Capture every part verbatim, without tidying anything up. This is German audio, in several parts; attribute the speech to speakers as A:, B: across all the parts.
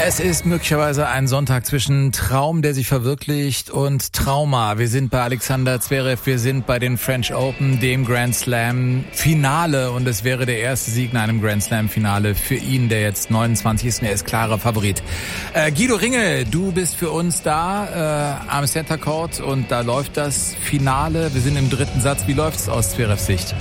A: Es ist möglicherweise ein Sonntag zwischen Traum, der sich verwirklicht, und Trauma. Wir sind bei Alexander Zverev, wir sind bei den French Open, dem Grand Slam Finale, und es wäre der erste Sieg in einem Grand Slam Finale für ihn, der jetzt neunundzwanzig ist, und er ist klarer Favorit. Äh, Guido Ringel, du bist für uns da äh, am Center Court und da läuft das Finale. Wir sind im dritten Satz. Wie läuft es aus Zverevs Sicht?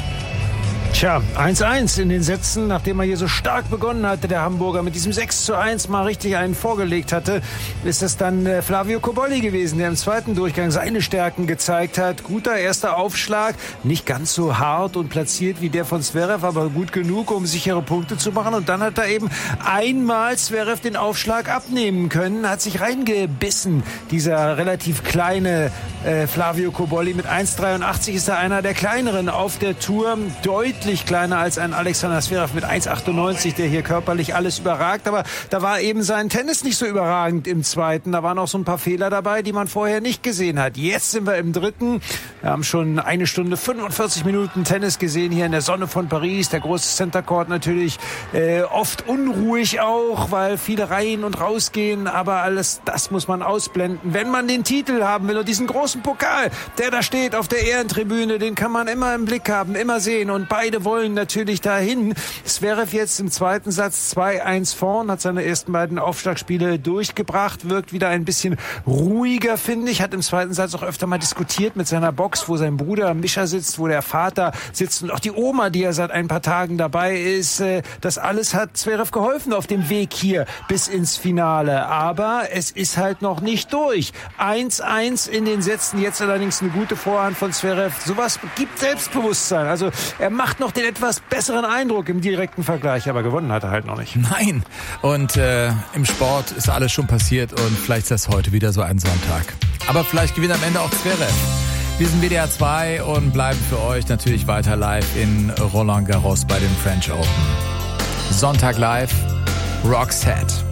B: Tja, eins eins in den Sätzen, nachdem er hier so stark begonnen hatte, der Hamburger, mit diesem sechs zu eins mal richtig einen vorgelegt hatte, ist es dann äh, Flavio Cobolli gewesen, der im zweiten Durchgang seine Stärken gezeigt hat. Guter erster Aufschlag, nicht ganz so hart und platziert wie der von Zverev, aber gut genug, um sichere Punkte zu machen. Und dann hat er eben einmal Zverev den Aufschlag abnehmen können, hat sich reingebissen, dieser relativ kleine äh, Flavio Cobolli. Mit eins Komma dreiundachtzig ist er einer der kleineren auf der Tour, deutlich kleiner als ein Alexander Zverev mit eins Komma achtundneunzig, der hier körperlich alles überragt. Aber da war eben sein Tennis nicht so überragend im zweiten. Da waren auch so ein paar Fehler dabei, die man vorher nicht gesehen hat. Jetzt sind wir im dritten. Wir haben schon eine Stunde fünfundvierzig Minuten Tennis gesehen hier in der Sonne von Paris. Der große Center Court natürlich äh, oft unruhig auch, weil viele rein und rausgehen. Aber alles das muss man ausblenden. Wenn man den Titel haben will und diesen großen Pokal, der da steht auf der Ehrentribüne, den kann man immer im Blick haben, immer sehen. Und beide wollen natürlich dahin. Zverev jetzt im zweiten Satz zwei eins vorn, hat seine ersten beiden Aufschlagspiele durchgebracht, wirkt wieder ein bisschen ruhiger, finde ich, hat im zweiten Satz auch öfter mal diskutiert mit seiner Box, wo sein Bruder Mischa sitzt, wo der Vater sitzt und auch die Oma, die ja seit ein paar Tagen dabei ist. Das alles hat Zverev geholfen auf dem Weg hier bis ins Finale. Aber es ist halt noch nicht durch. eins eins in den Sätzen, jetzt allerdings eine gute Vorhand von Zverev. Sowas gibt Selbstbewusstsein. Also er macht noch den etwas besseren Eindruck im direkten Vergleich, aber gewonnen hat er halt noch nicht.
A: Nein, und äh, im Sport ist alles schon passiert und vielleicht ist das heute wieder so ein Sonntag. Aber vielleicht gewinnt am Ende auch Zverev. Wir sind W D R zwei und bleiben für euch natürlich weiter live in Roland Garros bei den French Open. Sonntag live, Roxette.